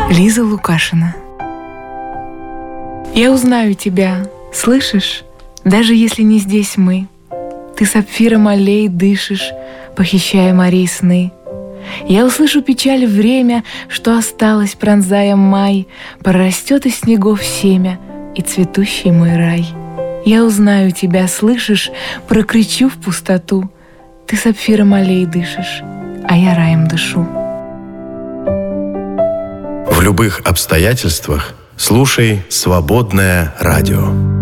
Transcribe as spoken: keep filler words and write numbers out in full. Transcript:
Лиза Лукашина. Я узнаю тебя, слышишь? Даже если не здесь мы. Ты сапфиром аллей дышишь, похищая морей сны. Я услышу печаль время, что осталось, пронзая май, прорастет из снегов семя и цветущий мой рай. Я узнаю тебя, слышишь? Прокричу в пустоту. Ты сапфиром аллей дышишь, а я раем дышу. В любых обстоятельствах слушай «Свободное радио».